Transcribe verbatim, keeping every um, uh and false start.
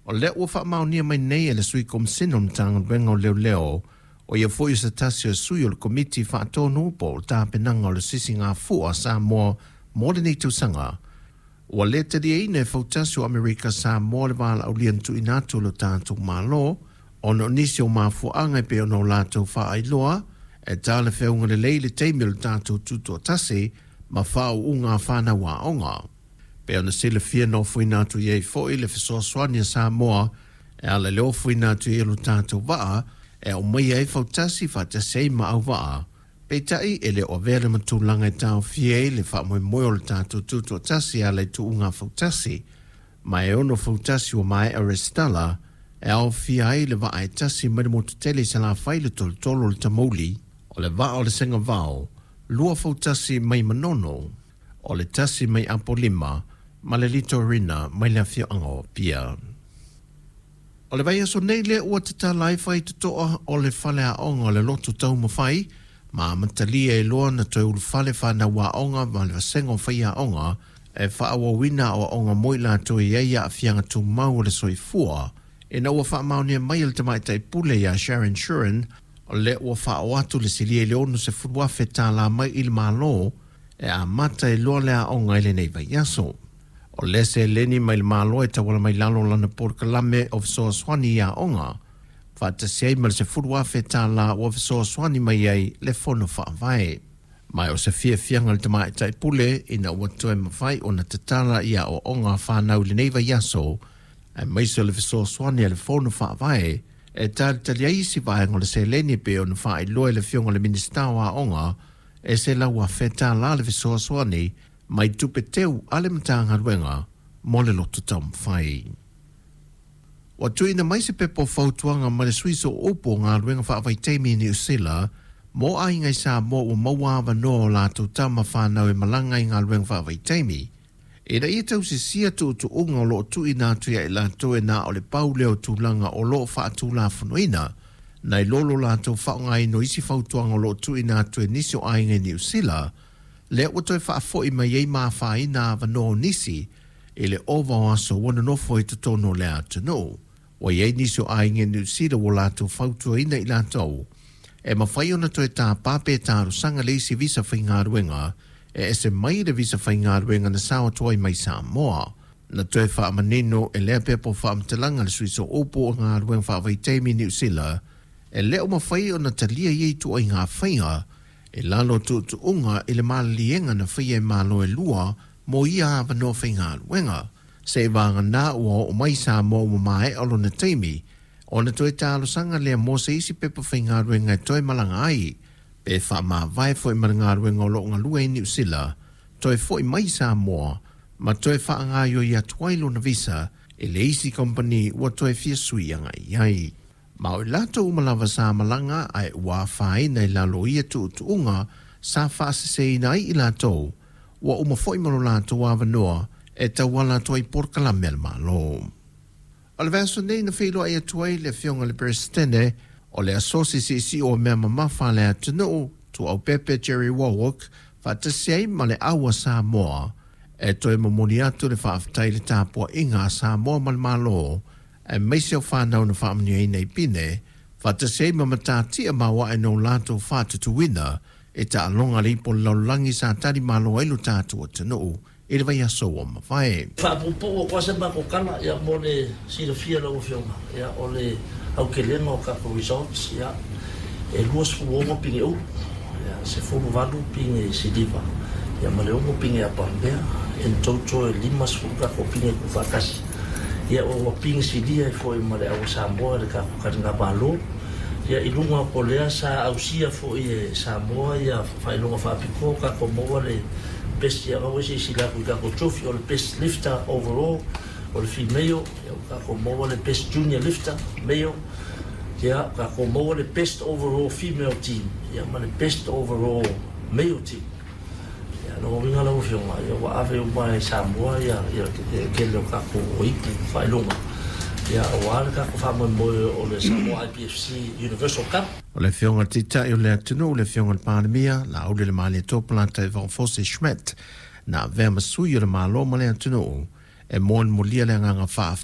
O le ua whaamaunia mai nei e le sui komisina o tanga wenga o leo leo o ia fwoi sa tasi o sui o le komiti whaatonu po o tā penanga o le sisi ngā fua sa moa mo le nei tūsanga. Ua le te ria ine fautasi o Amerika sa moa le wala au lian tu inatu lo tātou mālo o no nisi o māfuanga pe o no lātou whaailoa e tā le whiunga le lei le teimi lo tātou tuto tasi ma whao unga whana wa onga. Pe ona sile fia no fuina tu ye fo ile fiso swani sa moa e ala leo fuina tu ye lo tātou waa e o mai e fautasi fa te sei ma au waa. Pe tai ele o vere matulanga e tau fia ile fa moe moe o lo tātou tuto tasi ala tu unga fautasi. Ma e ono fautasi o mai arestala e au fia ile wa e tasi mada mo tutele sa la faile tol tolo le tamoli o le waa o le senga vao lua fautasi mai manono o le tasi mai apolima ma le lito rina mai le fio ango pia. O le vai aso nei le ua tata lai fai tutoa o le fale a onga le loto tau ma fai, ma matalia e loa na toi ulu fale whana wa onga ma le vasengo fai a onga e wha awa wina o onga moila toi eia a fianga tu mau le soi fua, e na ua wha maunia mai le tamai tai pule ya Sharon Shuren o le ua wha o atu le silie le onu se furuafe tā la mai il malo e a mata e loa le a onga ele nei vai aso. O lese leni mai le malo e tawala mai lalo lana porkalame o fisoa swani ia onga. Whata sei ma le se furuafe tā la o fisoa swani mai ei le fono whaavai. Mai o se fia fianga le tamai tai pule ina ua toe mawhai o na tatala ia o onga whanau le neiva yaso e maiso le fisoa swani le fono whaavai e tāli tali aisi vai ngole se leni pe o na whai loe le fionga le ministawa onga e se laua whetā la le fisoa swani mai tupe teu ale matanga ruenga mo le loto tam whai. Wa tuina mai se pepo fautuanga ma le suiso opo ngā ruenga whaavai teimi ni usila mo ai ngai sa mo o mauawa no la tu tama whanau e malanga i ngā ruenga whaavai teimi. E na ia tau se sia tu tu unga o lo tu ina tu ia i la tu e na o le pauleo tu langa o lo wha tu la funuina na i lolo la tu whaonga i no isi fautuanga o lo tu ina tu e nisio ai ngai ni usila le o toi wha fo i mai ei maa wha ina vano nisi e le ova o aso wana no fo i te tono le atu no. Wa iei nisi o ai nge ni sida o lato fautua ina i lato. E ma whai ona toi tā pape tāru sanga leisi visa whai ngā ruenga e ese mai le visa whai ngā ruenga na sawa toi mai sa moa. Na toi wha amanino e lea pepo wha amtalanga le suiso opo o ngā ruenga wha vai teimi ni usila e leo ma whai ona talia iei tu ai ngā whainga e lalo tu tu unga i le malienga na whaia e malo e lua mo ia hawa no whainga ruenga. Se vanga nā ua o mai sa mo o mai alo na teimi o na toi tālo sanga lea mo se isi pepa whainga ruenga e toi malanga ai pe wha maa vai fo i maranga ruenga o lo ngā lua i ni usila toi fo i mai sa moa ma toi wha ngā yo i atuailo na visa e le isi company ua toi fia sui anga i ai. Ma o lato umalawa sa malanga ai ua whai nei lalo ia tu tu unga sa whaase se ina i lato ua umafoi malo lato awa noa e tawala toi porkala mel malo. O le vaso nei na whilo ai atuai le fionga le presidente o le asosi si si o mea mamafa le atunu tu au pepe Jerry Warwick whatasei ma le awa sa moa e toi mamoni atu le whaaftai le tāpua inga sa moa mal malo e meiseo whanau na whaamani ei nei pine, whatasei mamatātia mawa e no lato whātutu wina, e ta alonga lipo laulangi sa tari malo elu tātu o tanu, e le vai aso o mawhae. Whaapupo o kwasa mako kala, ia mo le sira fia lau whionga, ia o le au ke lenga o kako results, ia e luas fu ongo pinge u, ia se fulu vadu pinge si diva, ia ma le ongo pinge a pambea, en toto e limas fu kako pinge ku whakasi. Ia o waping si dia foi ma le au Samoa le ka ka balo ia i lunga po lea sa ausia foi e Samoa ia fai lunga fa piko ka ko mo le best ia o si la ku ka ko trophy o le best lifter overall o le female ia ka ko mo le best junior lifter male ia ka ko mo le best overall female team ia ma le best overall male team no vinga la ufiona ia wa ave o mai Samoa ia ia ke le ka ko ipu fai longa ia wa ka ko fa mo o le Samoa I P F C Universal Cup o le fionga tita i le atunu le fionga le pandemia la o le mali topla te von Fosse Schmidt na verma sui le malo male atunu e mon molia le nga fa